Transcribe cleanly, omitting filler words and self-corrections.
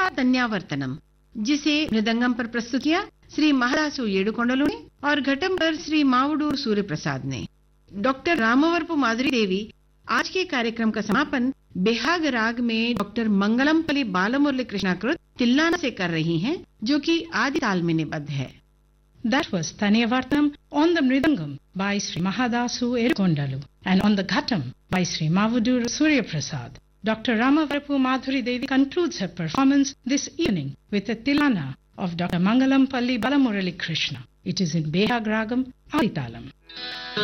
तन्यावर्तनम, जिसे मृदंगम पर प्रस्तुत किया श्री महादासु येडुकोंडलु ने और घटम पर श्री मावडूर सूर्य प्रसाद ने। डॉक्टर रामवरपु माधुरी देवी आज के कार्यक्रम का समापन बेहाग राग में डॉक्टर मंगलमपल्ली बालमुरली कृष्णाकृत तिल्लाना से कर रही हैं, जो कि आदि ताल में निबद्ध है। That was Tanyavartanam on the Mridangam by Sri Mahadasu Yedukondalu and on the Ghatam by Sri Mavadur Surya Prasad. Dr. Ramavarapu Madhuri Devi concludes her performance this evening with a Tilana of Dr. Mangalampalli Balamurali Krishna. It is in Behag Ragam, Aditalam.